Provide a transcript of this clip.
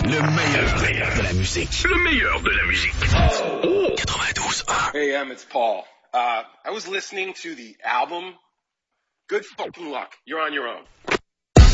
Le meilleur de la musique. Le meilleur de la musique. Oh. 92.1. Hey, it's Paul. I was listening to the album. Good fucking luck. You're on your own.